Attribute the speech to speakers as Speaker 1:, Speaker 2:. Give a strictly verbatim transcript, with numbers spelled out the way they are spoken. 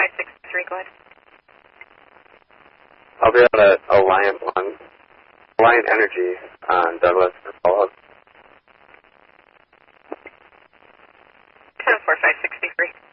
Speaker 1: five six three, go ahead.
Speaker 2: I'll be out at Alliant One, Alliant Energy on Douglas for follow-up.
Speaker 1: ten four five six three.